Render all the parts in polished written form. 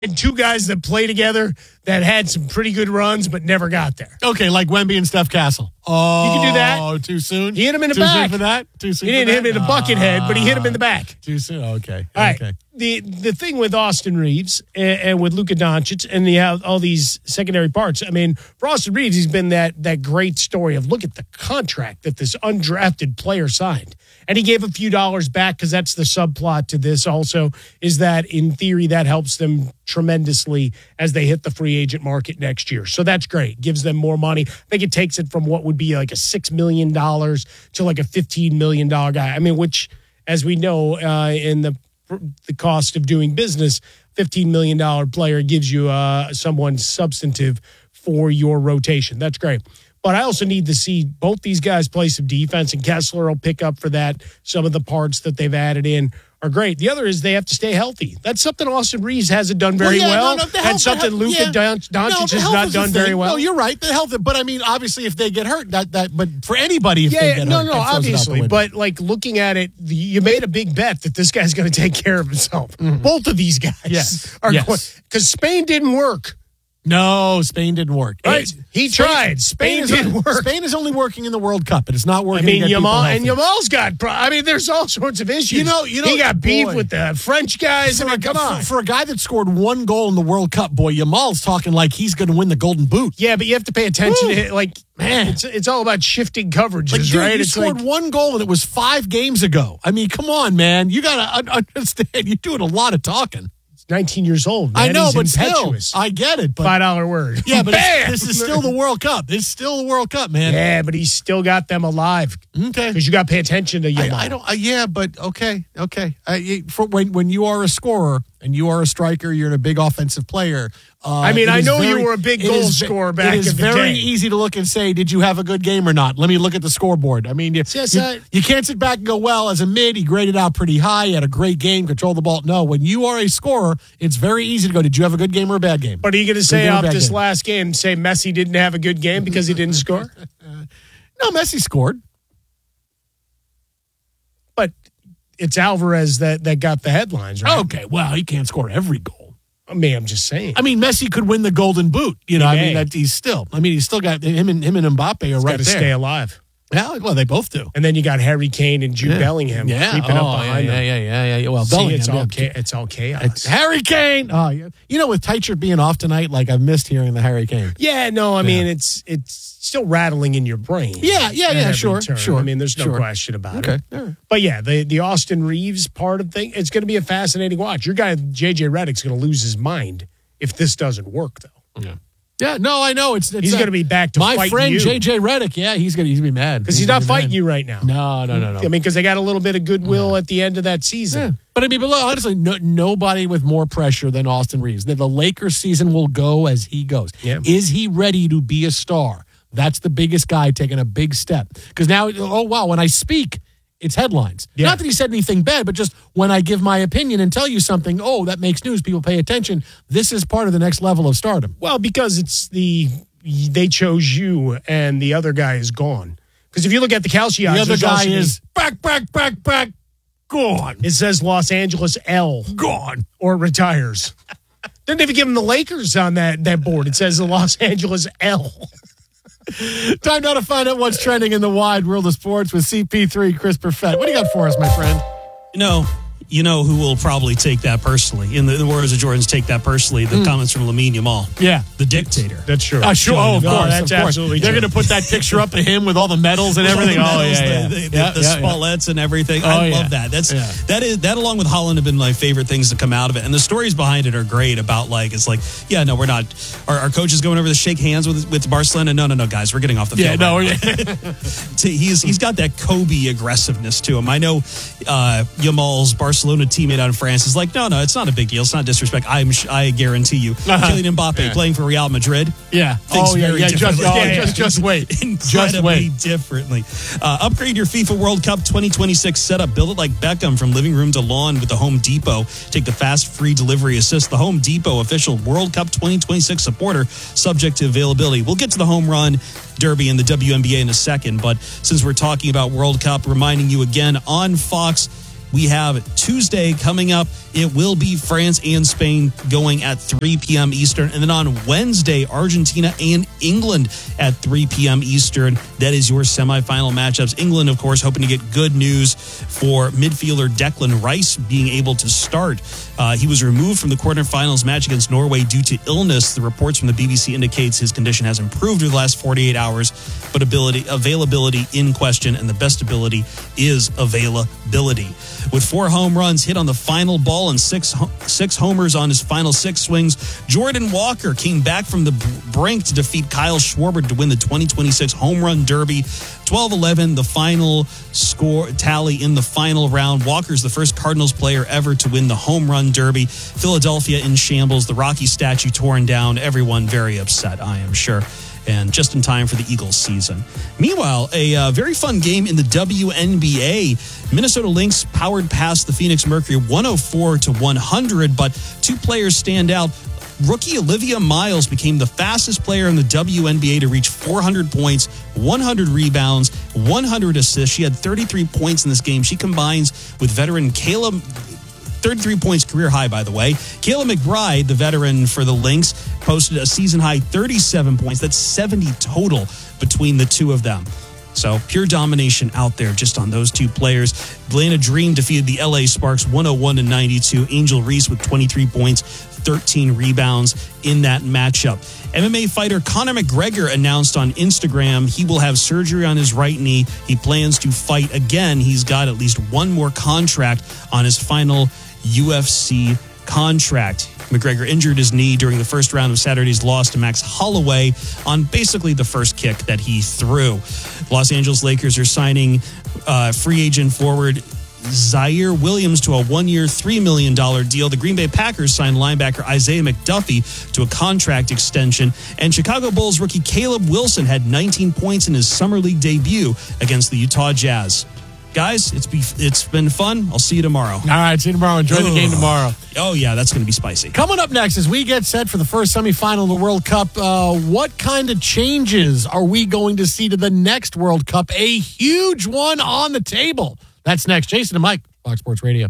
And two guys that play together that had some pretty good runs but never got there. Okay, like Wemby and Steph Castle. Oh, you can do that. Oh, too soon? He hit him in the too back. Too soon for that? Too soon He didn't hit him in the bucket head, but he hit him in the back. Too soon? Okay. All right. Okay. The thing with Austin Reeves and with Luka Doncic and all these secondary parts, I mean, for Austin Reeves, he's been that great story of look at the contract that this undrafted player signed. And he gave a few dollars back because that's the subplot to this also, is that in theory that helps them tremendously as they hit the free agent market next year. So that's great. Gives them more money. I think it takes it from what would be like a $6 million to like a $15 million guy. I mean, which, as we know, in the cost of doing business, $15 million player gives you someone substantive for your rotation. That's great. But I also need to see both these guys play some defense, and Kessler will pick up for that. Some of the parts that they've added in are great. The other is they have to stay healthy. That's something Austin Reeves hasn't done very well. That's something Luka Doncic has not done very well. No, you're right. The health, but I mean, obviously, if they get hurt, but for anybody, if they get hurt, no, obviously. But like looking at it, you made a big bet that this guy's going to take care of himself. Mm-hmm. Both of these guys are going, because Spain didn't work. No, Spain didn't work. Right. He tried. Spain didn't work. Spain is only working in the World Cup, but it's not working. I mean, Yamal's got. There's all sorts of issues. You know, he got beef with the French guys. Come on. For a guy that scored one goal in the World Cup, boy, Yamal's talking like he's going to win the Golden Boot. Yeah, but you have to pay attention to it. Like, man, it's all about shifting coverages, like, dude, right? You scored one goal and it was 5 games ago. I mean, come on, man. You got to understand. You're doing a lot of talking. 19 years old, man. I know, He's but impetuous. Still, I get it. But $5 word. Yeah, but this is still the World Cup. It's still the World Cup, man. Yeah, but he's still got them alive. Okay, because you got to pay attention to Yamal. I don't. Yeah, but okay. When you are a scorer and you are a striker, you're a big offensive player. I know you were a big goal scorer back in the day. It is very easy to look and say, did you have a good game or not? Let me look at the scoreboard. I mean, you can't sit back and go, well, as a mid, he graded out pretty high. He had a great game, controlled the ball. No, when you are a scorer, it's very easy to go, did you have a good game or a bad game? But are you going to say off this last game, say Messi didn't have a good game because he didn't score? No, Messi scored. But it's Alvarez that got the headlines, right? Okay, well, he can't score every goal. I mean, I'm just saying. I mean, Messi could win the Golden Boot. You know, he's still got him and Mbappe are right there. Got to stay alive. Yeah, well, they both do. And then you got Harry Kane and Jude Bellingham creeping up behind them. Yeah. Well, see, it's all chaos. It's Harry Kane. Oh, yeah. You know, with Teicher being off tonight, like I've missed hearing the Harry Kane. Yeah, no, I mean, it's still rattling in your brain. Yeah, sure. I mean, there's no question about it. Right. But yeah, the Austin Reeves part of thing, it's going to be a fascinating watch. Your guy, JJ Redick's going to lose his mind if this doesn't work, though. Yeah. Yeah, no, I know. He's going to be back to my fight friend you. JJ Redick. Yeah, he's going to be mad because he's not fighting you right now. No. I mean, because they got a little bit of goodwill at the end of that season. Yeah. But I mean, honestly, nobody with more pressure than Austin Reeves. The Lakers season will go as he goes. Yeah. Is he ready to be a star? That's the biggest guy taking a big step. Because now, oh wow, when I speak, it's headlines. Yeah. Not that he said anything bad, but just when I give my opinion and tell you something, that makes news. People pay attention. This is part of the next level of stardom. Well, because they chose you and the other guy is gone. Because if you look at the Calci odds, the other guy is back, gone. It says Los Angeles L. Gone. Or retires. Didn't even give him the Lakers on that board. It says the Los Angeles L. Time now to find out what's trending in the wide world of sports with CP3, Chris Perfett. What do you got for us, my friend? You know who will probably take that personally. In the words of Jordan's take that personally, the comments from Lamine Yamal. Yeah. The dictator. That's true. Sure. Oh, of course. That's absolutely true. They're going to put that picture up of him with all the medals and everything. The Spalletts and everything. I love that. That along with Holland have been my favorite things to come out of it. And the stories behind it are great about we're not, our coach is going over to shake hands with Barcelona. No, guys, we're getting off the field. He's got that Kobe aggressiveness to him. I know Yamal's Barcelona teammate out in France is like, no, it's not a big deal. It's not disrespect. I guarantee you. Kylian Mbappe playing for Real Madrid. Yeah. Just wait. Incredibly differently. Upgrade your FIFA World Cup 2026 setup. Build it like Beckham from living room to lawn with the Home Depot. Take the fast free delivery assist. The Home Depot official World Cup 2026 supporter, subject to availability. We'll get to the home run derby and the WNBA in a second, but since we're talking about World Cup, reminding you again on Fox, we have Tuesday coming up. It will be France and Spain going at 3 p.m. Eastern. And then on Wednesday, Argentina and England at 3 p.m. Eastern. That is your semifinal matchups. England, of course, hoping to get good news for midfielder Declan Rice being able to start. He was removed from the quarterfinals match against Norway due to illness. The reports from the BBC indicates his condition has improved over the last 48 hours, but availability in question, and the best ability is availability. With 4 home runs hit on the final ball and six homers on his final 6 swings, Jordan Walker came back from the brink to defeat Kyle Schwarber to win the 2026 Home Run Derby. 12-11, the final score tally in the final round. Walker's the first Cardinals player ever to win the Home Run Derby. Philadelphia in shambles, the Rocky statue torn down. Everyone very upset, I am sure. And just in time for the Eagles season. Meanwhile, a very fun game in the WNBA. Minnesota Lynx powered past the Phoenix Mercury 104-100, but 2 players stand out. Rookie Olivia Miles became the fastest player in the WNBA to reach 400 points, 100 rebounds, 100 assists. She had 33 points in this game. She combines with veteran Kayla, 33 points career high, by the way. Kayla McBride, the veteran for the Lynx, posted a season-high 37 points. That's 70 total between the two of them. So pure domination out there just on those 2 players. Atlanta Dream defeated the LA Sparks 101-92. Angel Reese with 23 points, 13 rebounds in that matchup. MMA fighter Conor McGregor announced on Instagram he will have surgery on his right knee. He plans to fight again. He's got at least 1 more contract on his final UFC contract. McGregor injured his knee during the first round of Saturday's loss to Max Holloway on basically the first kick that he threw. Los Angeles Lakers are signing free agent forward Zaire Williams to a 1-year, $3 million deal. The Green Bay Packers signed linebacker Isaiah McDuffie to a contract extension. And Chicago Bulls rookie Caleb Wilson had 19 points in his summer league debut against the Utah Jazz. Guys, it's been fun. I'll see you tomorrow. All right, see you tomorrow. Enjoy the game tomorrow. Oh, yeah, that's going to be spicy. Coming up next, as we get set for the first semifinal of the World Cup, what kind of changes are we going to see to the next World Cup? A huge one on the table. That's next. Jason and Mike, Fox Sports Radio.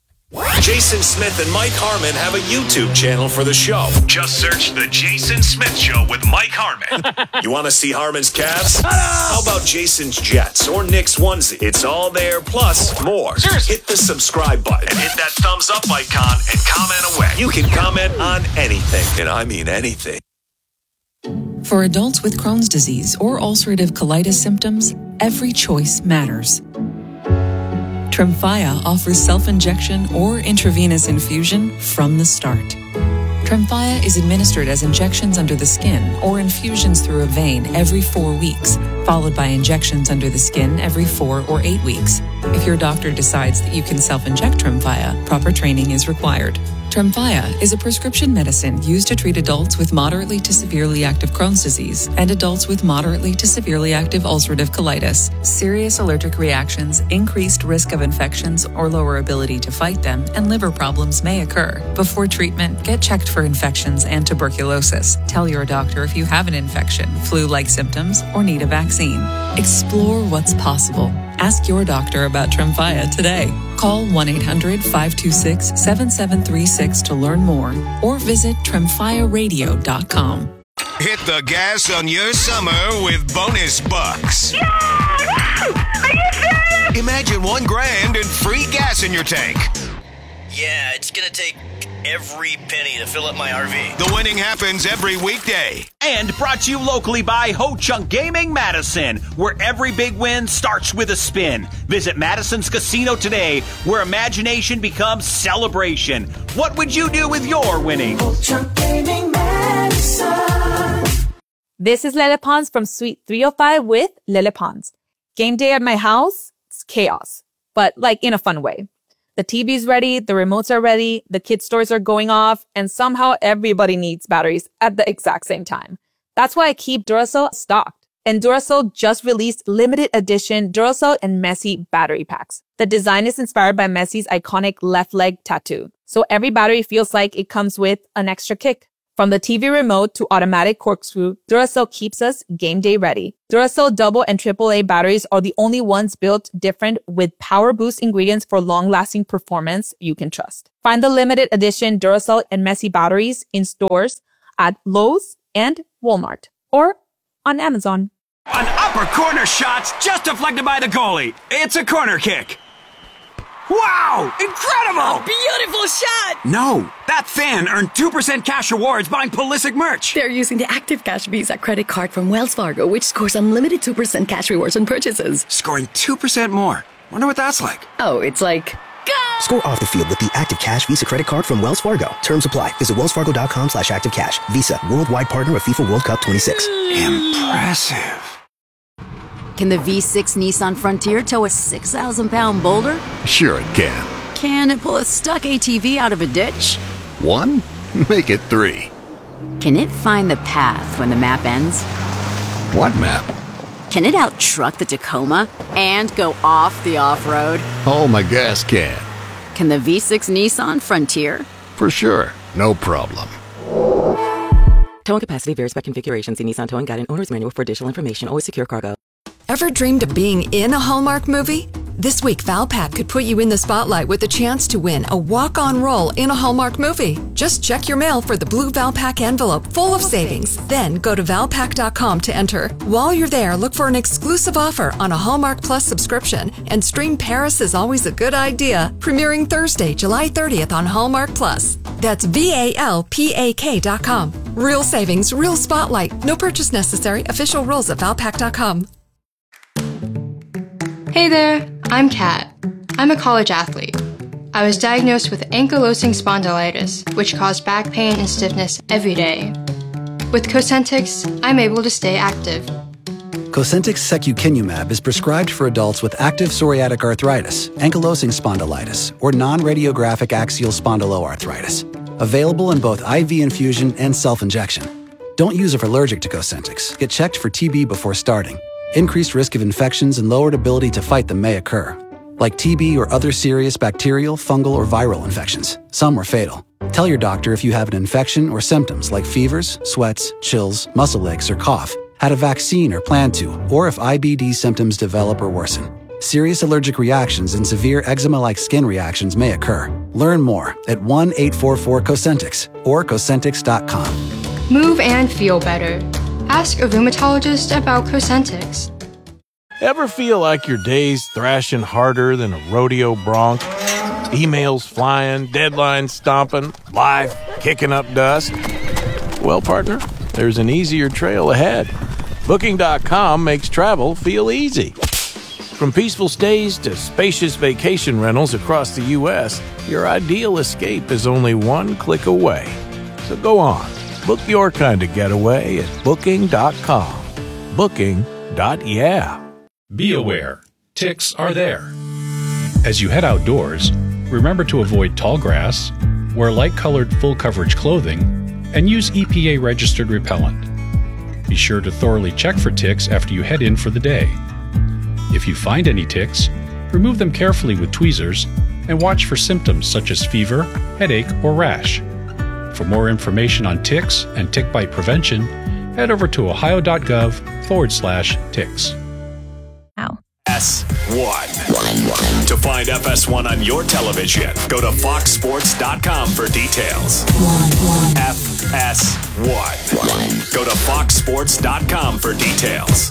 Jason Smith and Mike Harmon have a YouTube channel for the show. Just search The Jason Smith Show with Mike Harmon. You want to see Harmon's Cavs? How about Jason's Jets or Nick's onesie? It's all there, plus more. Hit the subscribe button and hit that thumbs up icon and comment away. You can comment on anything, and I mean anything. For adults with Crohn's disease or ulcerative colitis symptoms, every choice matters. Tremfya offers self-injection or intravenous infusion from the start. Tremfya is administered as injections under the skin or infusions through a vein every 4 weeks, followed by injections under the skin every 4 or 8 weeks. If your doctor decides that you can self-inject Tremfya, proper training is required. Tremfya is a prescription medicine used to treat adults with moderately to severely active Crohn's disease and adults with moderately to severely active ulcerative colitis. Serious allergic reactions, increased risk of infections or lower ability to fight them, and liver problems may occur. Before treatment, get checked for infections and tuberculosis. Tell your doctor if you have an infection, flu-like symptoms, or need a vaccine. Explore what's possible. Ask your doctor about Tremfya today. Call 1-800-526-7736 to learn more or visit TremfyaRadio.com. Hit the gas on your summer with bonus bucks. Yeah! Are you serious? Imagine $1,000 and free gas in your tank. Yeah, it's gonna take every penny to fill up my RV. The winning happens every weekday. And brought to you locally by Ho Chunk Gaming Madison, where every big win starts with a spin. Visit Madison's Casino today, where imagination becomes celebration. What would you do with your winning? Ho Chunk Gaming Madison. This is Lele Pons from Suite 305 with Lele Pons. Game day at my house, it's chaos, but like in a fun way. The TV's ready, the remotes are ready, the kids' toys are going off, and somehow everybody needs batteries at the exact same time. That's why I keep Duracell stocked. And Duracell just released limited edition Duracell and Messi battery packs. The design is inspired by Messi's iconic left leg tattoo. So every battery feels like it comes with an extra kick. From the TV remote to automatic corkscrew, Duracell keeps us game day ready. Duracell double and AAA batteries are the only ones built different with power boost ingredients for long-lasting performance you can trust. Find the limited edition Duracell and Messy batteries in stores at Lowe's and Walmart or on Amazon. An upper corner shot's just deflected by the goalie. It's a corner kick. Wow! Incredible! A beautiful shot! No, that fan earned 2% cash rewards buying Pulisic merch. They're using the Active Cash Visa credit card from Wells Fargo, which scores unlimited 2% cash rewards on purchases. Scoring 2% more. Wonder what that's like. Oh, it's like... Go! Score off the field with the Active Cash Visa credit card from Wells Fargo. Terms apply. Visit wellsfargo.com/activecash. Visa, worldwide partner of FIFA World Cup 26. Impressive. Can the V6 Nissan Frontier tow a 6,000-pound boulder? Sure it can. Can it pull a stuck ATV out of a ditch? 1? Make it 3. Can it find the path when the map ends? What map? Can it out-truck the Tacoma and go off the off-road? Oh, my gas can. Can the V6 Nissan Frontier? For sure. No problem. Towing capacity varies by configuration. See Nissan Towing Guide and Owner's Manual for additional information. Always secure cargo. Ever dreamed of being in a Hallmark movie? This week, Valpak could put you in the spotlight with a chance to win a walk-on role in a Hallmark movie. Just check your mail for the blue Valpak envelope full of savings. Then go to Valpak.com to enter. While you're there, look for an exclusive offer on a Hallmark Plus subscription and stream Paris is Always a Good Idea, premiering Thursday, July 30th on Hallmark Plus. That's VALPAK.com. Real savings, real spotlight. No purchase necessary. Official rules at Valpak.com. Hey there, I'm Kat. I'm a college athlete. I was diagnosed with ankylosing spondylitis, which caused back pain and stiffness every day. With Cosentyx, I'm able to stay active. Cosentyx secukinumab is prescribed for adults with active psoriatic arthritis, ankylosing spondylitis, or non-radiographic axial spondyloarthritis. Available in both IV infusion and self-injection. Don't use if allergic to Cosentyx. Get checked for TB before starting. Increased risk of infections and lowered ability to fight them may occur, like TB or other serious bacterial, fungal, or viral infections. Some are fatal. Tell your doctor if you have an infection or symptoms like fevers, sweats, chills, muscle aches, or cough, had a vaccine or plan to, or if IBD symptoms develop or worsen. Serious allergic reactions and severe eczema-like skin reactions may occur. Learn more at 1-844-COSENTYX or Cosentyx.com. Move and feel better. Ask a rheumatologist about Cosentyx. Ever feel like your day's thrashing harder than a rodeo bronc? Emails flying, deadlines stomping, life kicking up dust? Well, partner, there's an easier trail ahead. Booking.com makes travel feel easy. From peaceful stays to spacious vacation rentals across the U.S., your ideal escape is only one click away. So go on. Book your kind of getaway at Booking.com. Booking.yeah. Be aware, ticks are there. As you head outdoors, remember to avoid tall grass, wear light-colored full-coverage clothing, and use EPA-registered repellent. Be sure to thoroughly check for ticks after you head in for the day. If you find any ticks, remove them carefully with tweezers and watch for symptoms such as fever, headache, or rash. For more information on ticks and tick bite prevention, head over to ohio.gov/ticks. Ow. FS1. To find FS1 on your television, go to foxsports.com for details. FS1. Go to foxsports.com for details.